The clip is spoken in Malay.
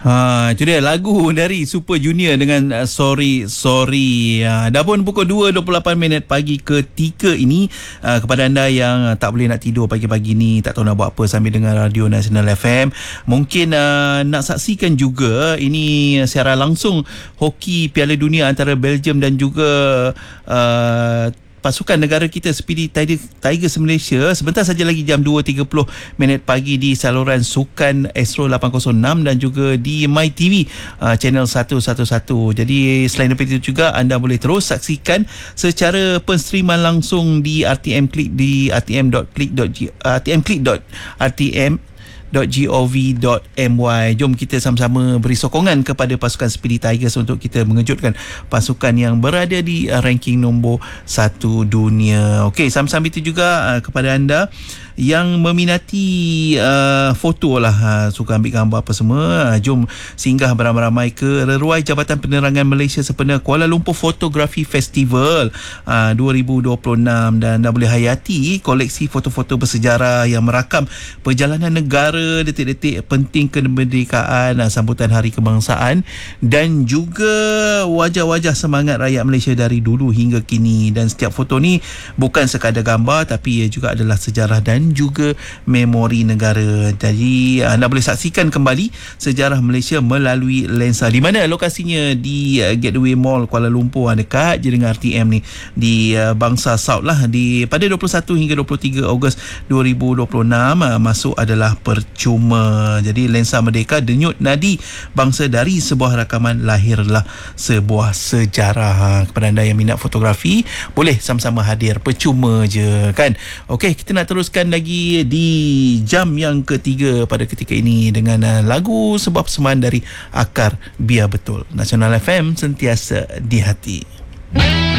Itu dia lagu dari Super Junior dengan Sorry Sorry. Dah pun pukul 2.28 pagi ketika ini. Kepada anda yang tak boleh nak tidur pagi-pagi ni, tak tahu nak buat apa sambil dengar Radio Nasional FM, mungkin nak saksikan juga ini siaran langsung hoki Piala Dunia antara Belgium dan juga pasukan negara kita Speedy Tigers Malaysia. Sebentar saja lagi jam 2.30 pagi di saluran Sukan Astro 806 dan juga di MyTV channel 111. Jadi selain daripada itu juga anda boleh terus saksikan secara penstreaman langsung di RTM Klik di rtm.gov.my. Jom kita sama-sama beri sokongan kepada pasukan Speedy Tigers untuk kita mengejutkan pasukan yang berada di ranking nombor 1 dunia. Okey, sama-sama itu juga kepada anda yang meminati foto lah, suka ambil gambar apa semua, jom singgah beramai-ramai ke Reruai Jabatan Penerangan Malaysia sempena Kuala Lumpur Photography Festival 2026 dan anda boleh hayati koleksi foto-foto bersejarah yang merakam perjalanan negara, detik-detik penting kemerdekaan, sambutan Hari Kebangsaan dan juga wajah-wajah semangat rakyat Malaysia dari dulu hingga kini. Dan setiap foto ni bukan sekadar gambar, tapi ia juga adalah sejarah dan juga memori negara. Jadi anda boleh saksikan kembali sejarah Malaysia melalui lensa. Di mana lokasinya? Di Gateway Mall Kuala Lumpur, dekat je dengan RTM ni, di Bangsa South lah, pada 21 hingga 23 Ogos 2026. Masuk adalah percuma. Jadi lensa merdeka, denyut nadi bangsa, dari sebuah rakaman lahirlah sebuah sejarah. Kepada anda yang minat fotografi, boleh sama-sama hadir, percuma je kan. Okey, kita nak teruskan lagi di jam yang ketiga pada ketika ini dengan lagu sebuah persembahan dari Akar Biar Betul. Nasional FM, sentiasa di hati.